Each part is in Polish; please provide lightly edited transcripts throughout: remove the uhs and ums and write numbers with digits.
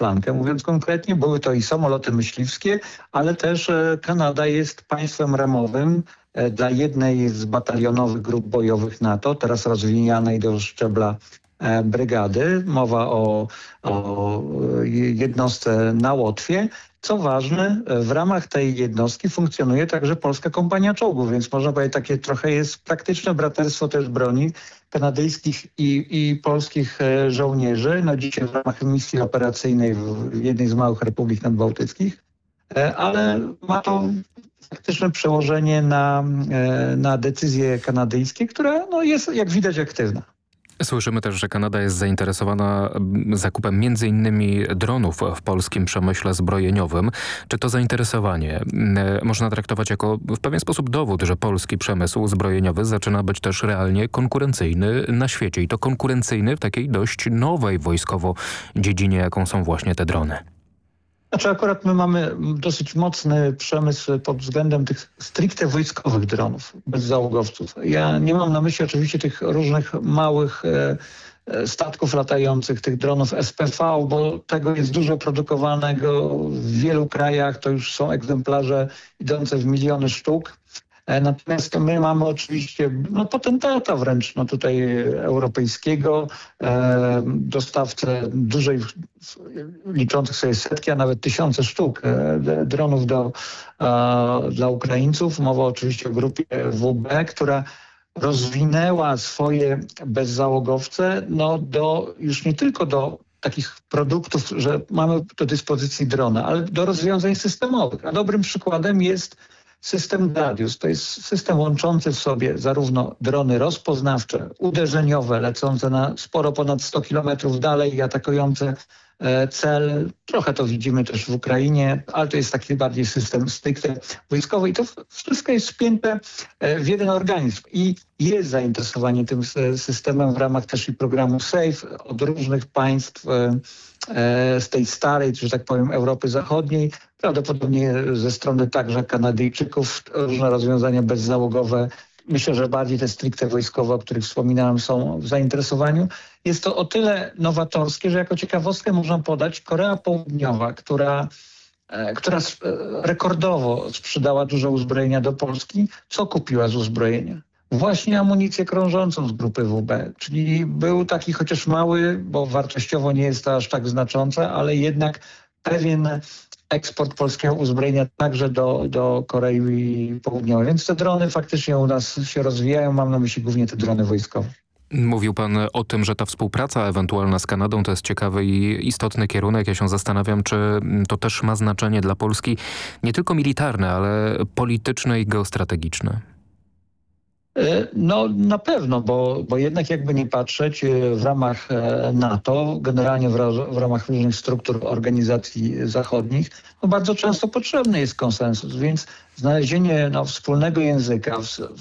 flankę. Mówiąc konkretnie, były to i samoloty myśliwskie, ale też Kanada jest państwem ramowym dla jednej z batalionowych grup bojowych NATO, teraz rozwijanej do szczebla brygady. Mowa o jednostce na Łotwie. Co ważne, w ramach tej jednostki funkcjonuje także Polska Kompania Czołgów, więc można powiedzieć, takie trochę jest praktyczne braterstwo też broni kanadyjskich i polskich żołnierzy. No dzisiaj w ramach misji operacyjnej w jednej z małych republik nadbałtyckich, ale ma to faktyczne przełożenie na decyzje kanadyjskie, która no, jest jak widać aktywna. Słyszymy też, że Kanada jest zainteresowana zakupem m.in. dronów w polskim przemyśle zbrojeniowym. Czy to zainteresowanie można traktować jako w pewien sposób dowód, że polski przemysł zbrojeniowy zaczyna być też realnie konkurencyjny na świecie i to konkurencyjny w takiej dość nowej wojskowo dziedzinie, jaką są właśnie te drony? Znaczy akurat my mamy dosyć mocny przemysł pod względem tych stricte wojskowych dronów, bez załogowców. Ja nie mam na myśli oczywiście tych różnych małych statków latających, tych dronów SPV, bo tego jest dużo produkowanego w wielu krajach. To już są egzemplarze idące w miliony sztuk. Natomiast my mamy oczywiście potentata wręcz tutaj europejskiego, dostawcę dużej, liczących sobie setki, a nawet tysiące sztuk dronów dla Ukraińców. Mowa oczywiście o grupie WB, która rozwinęła swoje bezzałogowce już nie tylko do takich produktów, że mamy do dyspozycji drona, ale do rozwiązań systemowych. A dobrym przykładem jest system Gladius. To jest system łączący w sobie zarówno drony rozpoznawcze, uderzeniowe, lecące na sporo ponad 100 kilometrów dalej i atakujące cel. Trochę to widzimy też w Ukrainie, ale to jest taki bardziej system stricte wojskowy i to wszystko jest spięte w jeden organizm. I jest zainteresowanie tym systemem w ramach też i programu SAFE od różnych państw z tej starej, że tak powiem, Europy Zachodniej. Prawdopodobnie ze strony także Kanadyjczyków różne rozwiązania bezzałogowe. Myślę, że bardziej te stricte wojskowe, o których wspominałem, są w zainteresowaniu. Jest to o tyle nowatorskie, że jako ciekawostkę można podać Korea Południowa, która rekordowo sprzedała dużo uzbrojenia do Polski. Co kupiła z uzbrojenia? Właśnie amunicję krążącą z grupy WB, czyli był taki chociaż mały, bo wartościowo nie jest to aż tak znaczące, ale jednak pewien eksport polskiego uzbrojenia także do Korei Południowej. Więc te drony faktycznie u nas się rozwijają, mam na myśli głównie te drony wojskowe. Mówił pan o tym, że ta współpraca ewentualna z Kanadą to jest ciekawy i istotny kierunek. Ja się zastanawiam, czy to też ma znaczenie dla Polski nie tylko militarne, ale polityczne i geostrategiczne. No na pewno, bo jednak jakby nie patrzeć, w ramach NATO, generalnie w ramach różnych struktur organizacji zachodnich, bardzo często potrzebny jest konsensus, więc znalezienie wspólnego języka,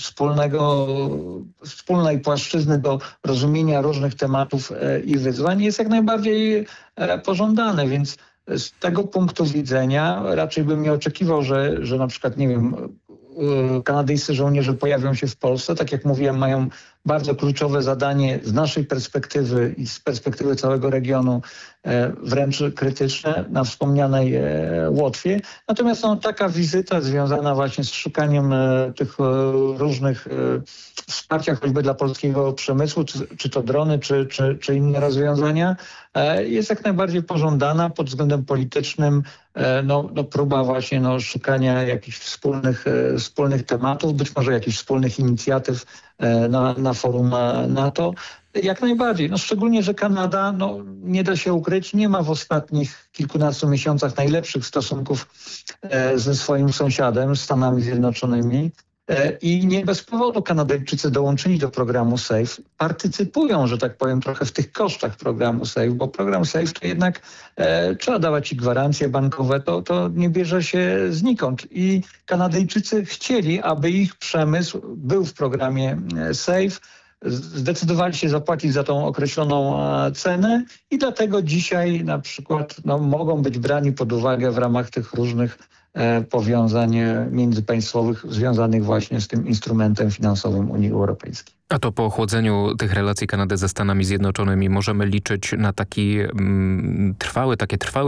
wspólnej płaszczyzny do rozumienia różnych tematów i wyzwań jest jak najbardziej pożądane, więc z tego punktu widzenia raczej bym nie oczekiwał, że na przykład, nie wiem, kanadyjscy żołnierze pojawią się w Polsce. Tak jak mówiłem, mają bardzo kluczowe zadanie z naszej perspektywy i z perspektywy całego regionu wręcz krytyczne na wspomnianej Łotwie. Natomiast taka wizyta związana właśnie z szukaniem tych różnych wsparcia choćby dla polskiego przemysłu, czy to drony, czy inne rozwiązania, jest jak najbardziej pożądana pod względem politycznym. Próba właśnie szukania jakichś wspólnych tematów, być może jakichś wspólnych inicjatyw na forum NATO. Jak najbardziej. Szczególnie, że Kanada, nie da się ukryć, nie ma w ostatnich kilkunastu miesiącach najlepszych stosunków ze swoim sąsiadem, Stanami Zjednoczonymi. I nie bez powodu Kanadyjczycy dołączyli do programu SAFE. Partycypują, że tak powiem, trochę w tych kosztach programu SAFE, bo program SAFE to jednak trzeba dawać i gwarancje bankowe, to nie bierze się znikąd. I Kanadyjczycy chcieli, aby ich przemysł był w programie SAFE. Zdecydowali się zapłacić za tą określoną cenę i dlatego dzisiaj na przykład mogą być brani pod uwagę w ramach tych różnych powiązań międzypaństwowych związanych właśnie z tym instrumentem finansowym Unii Europejskiej. A to po ochłodzeniu tych relacji Kanady ze Stanami Zjednoczonymi możemy liczyć na takie trwałe